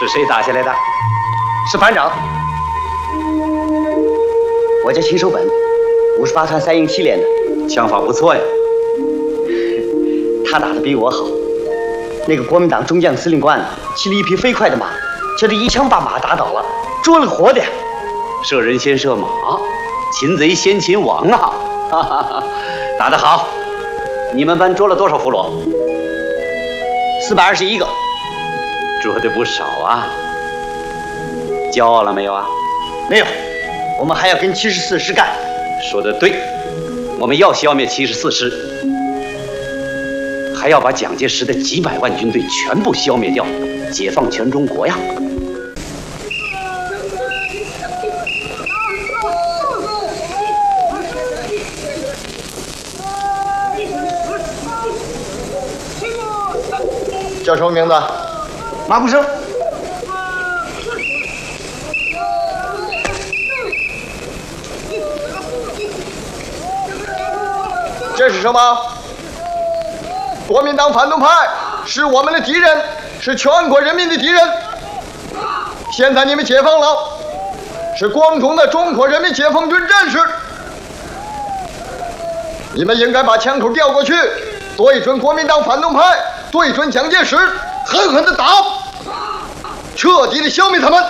是谁打下来的？ 是班长。我叫秦守本，58团3营7连的， 枪法不错呀。 他打得比我好。那个国民党中将司令官骑了一匹飞快的马，这里一枪把马打倒了，捉了活的。 射人先射马，擒贼先擒王啊！哈哈哈，打得好！你们班捉了多少俘虏 ？421个， 捉的不少啊。骄傲了没有啊？ 没有，我们还要跟74师干。 说得对，我们要消灭74师，还要把蒋介石的几百万军队全部消灭掉，解放全中国呀！ 叫什么名字？ 马步生。 这是什么？国民党反动派是我们的敌人，是全国人民的敌人。现在你们解放了，是光荣的中国人民解放军战士。你们应该把枪口调过去，对准国民党反动派，对准蒋介石，狠狠地打，彻底地消灭他们。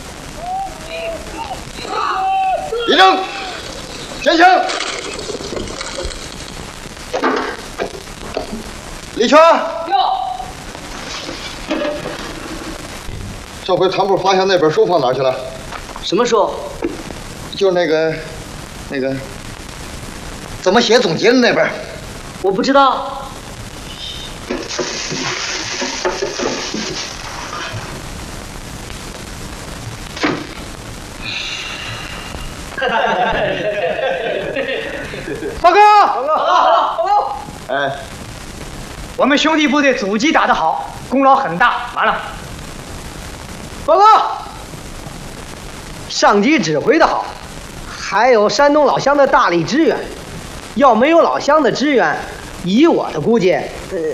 立正，前行。李全，这回参谋发现那本书放哪儿去了？ 什么书？ 就是那个，怎么写总结的那本。 我不知道。 报告！ 哎， 我们兄弟部队阻击打得好，功劳很大。完了。报告！上级指挥的好，还有山东老乡的大力支援。要没有老乡的支援，以我的估计，